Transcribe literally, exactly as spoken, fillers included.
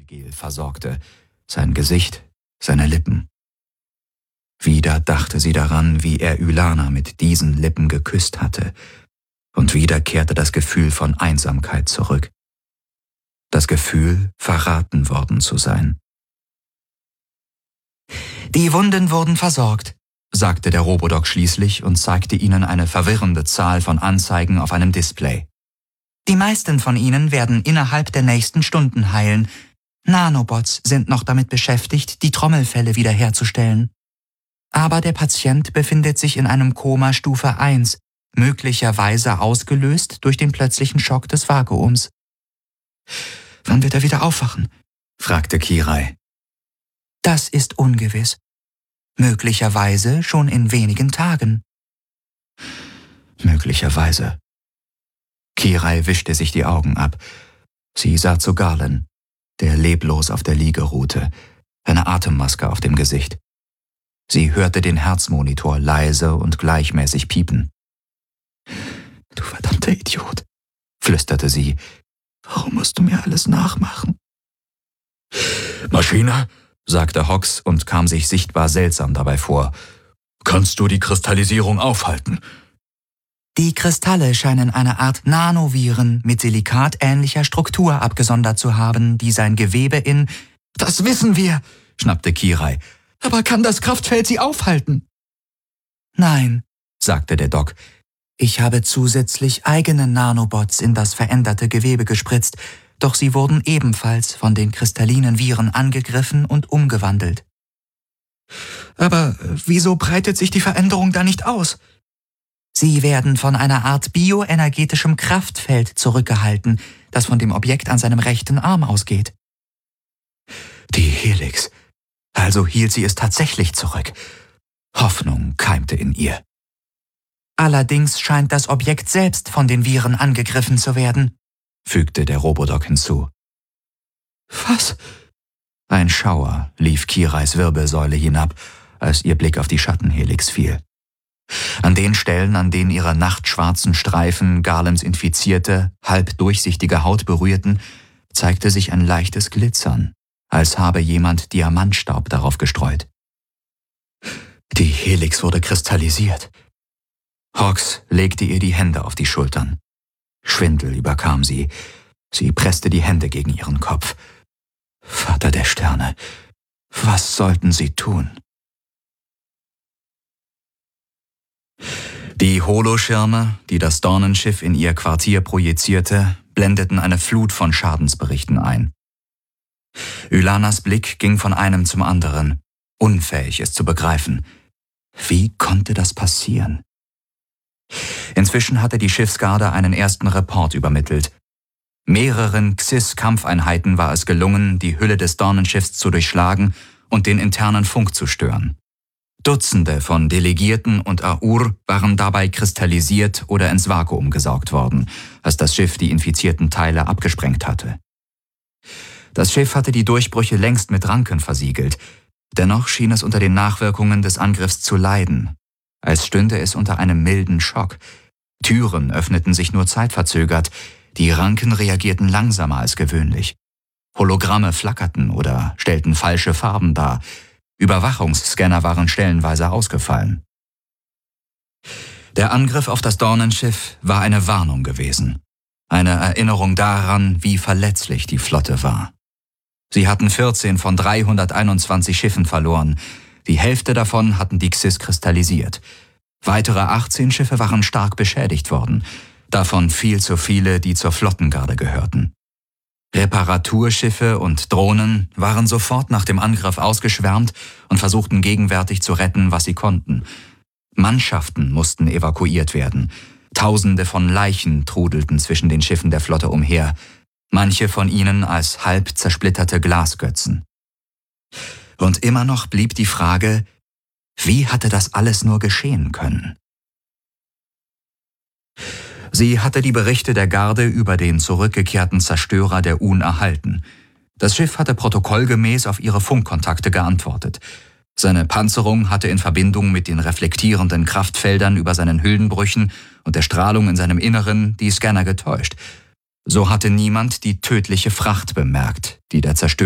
Gel versorgte, sein Gesicht, seine Lippen. Wieder dachte sie daran, wie er Ylana mit diesen Lippen geküsst hatte, und wieder kehrte das Gefühl von Einsamkeit zurück. Das Gefühl, verraten worden zu sein. »Die Wunden wurden versorgt«, sagte der Robodoc schließlich und zeigte ihnen eine verwirrende Zahl von Anzeigen auf einem Display. »Die meisten von ihnen werden innerhalb der nächsten Stunden heilen. Nanobots sind noch damit beschäftigt, die Trommelfelle wiederherzustellen. Aber der Patient befindet sich in einem Koma Stufe eins, möglicherweise ausgelöst durch den plötzlichen Schock des Vakuums.« »Wann wird er wieder aufwachen?« fragte Kirai. »Das ist ungewiss. Möglicherweise schon in wenigen Tagen.« »Möglicherweise.« Kirai wischte sich die Augen ab. Sie sah zu Galen, der leblos auf der Liege ruhte, eine Atemmaske auf dem Gesicht. Sie hörte den Herzmonitor leise und gleichmäßig piepen. »Du verdammter Idiot«, flüsterte sie. »Warum musst du mir alles nachmachen?« »Maschine«, sagte Hox und kam sich sichtbar seltsam dabei vor. »Kannst du die Kristallisierung aufhalten?« »Die Kristalle scheinen eine Art Nanoviren mit silikatähnlicher Struktur abgesondert zu haben, die sein Gewebe in...« »Das wissen wir«, schnappte Kirai. »Aber kann das Kraftfeld sie aufhalten?« »Nein«, sagte der Doc. »Ich habe zusätzlich eigene Nanobots in das veränderte Gewebe gespritzt, doch sie wurden ebenfalls von den kristallinen Viren angegriffen und umgewandelt.« »Aber wieso breitet sich die Veränderung da nicht aus?« »Sie werden von einer Art bioenergetischem Kraftfeld zurückgehalten, das von dem Objekt an seinem rechten Arm ausgeht.« »Die Helix. Also hielt sie es tatsächlich zurück.« Hoffnung keimte in ihr. »Allerdings scheint das Objekt selbst von den Viren angegriffen zu werden«, fügte der Robodoc hinzu. »Was?« Ein Schauer lief Kirais Wirbelsäule hinab, als ihr Blick auf die Schattenhelix fiel. An den Stellen, an denen ihre nachtschwarzen Streifen Galems infizierte, halb durchsichtige Haut berührten, zeigte sich ein leichtes Glitzern, als habe jemand Diamantstaub darauf gestreut. Die Helix wurde kristallisiert. Hox legte ihr die Hände auf die Schultern. Schwindel überkam sie. Sie presste die Hände gegen ihren Kopf. Vater der Sterne, was sollten sie tun? Die Holoschirme, die das Dornenschiff in ihr Quartier projizierte, blendeten eine Flut von Schadensberichten ein. Ylanas Blick ging von einem zum anderen, unfähig es zu begreifen. Wie konnte das passieren? Inzwischen hatte die Schiffsgarde einen ersten Report übermittelt. Mehreren Xys-Kampfeinheiten war es gelungen, die Hülle des Dornenschiffs zu durchschlagen und den internen Funk zu stören. Dutzende von Delegierten und Aur waren dabei kristallisiert oder ins Vakuum gesaugt worden, als das Schiff die infizierten Teile abgesprengt hatte. Das Schiff hatte die Durchbrüche längst mit Ranken versiegelt, dennoch schien es unter den Nachwirkungen des Angriffs zu leiden, als stünde es unter einem milden Schock. Türen öffneten sich nur zeitverzögert, die Ranken reagierten langsamer als gewöhnlich. Hologramme flackerten oder stellten falsche Farben dar. Überwachungsscanner waren stellenweise ausgefallen. Der Angriff auf das Dornenschiff war eine Warnung gewesen. Eine Erinnerung daran, wie verletzlich die Flotte war. Sie hatten vierzehn von dreihunderteinundzwanzig Schiffen verloren. Die Hälfte davon hatten die Xys kristallisiert. Weitere achtzehn Schiffe waren stark beschädigt worden. Davon viel zu viele, die zur Flottengarde gehörten. Reparaturschiffe und Drohnen waren sofort nach dem Angriff ausgeschwärmt und versuchten gegenwärtig zu retten, was sie konnten. Mannschaften mussten evakuiert werden. Tausende von Leichen trudelten zwischen den Schiffen der Flotte umher, manche von ihnen als halb zersplitterte Glasgötzen. Und immer noch blieb die Frage, wie hatte das alles nur geschehen können? Sie hatte die Berichte der Garde über den zurückgekehrten Zerstörer der Un erhalten. Das Schiff hatte protokollgemäß auf ihre Funkkontakte geantwortet. Seine Panzerung hatte in Verbindung mit den reflektierenden Kraftfeldern über seinen Hüllenbrüchen und der Strahlung in seinem Inneren die Scanner getäuscht. So hatte niemand die tödliche Fracht bemerkt, die der Zerstörer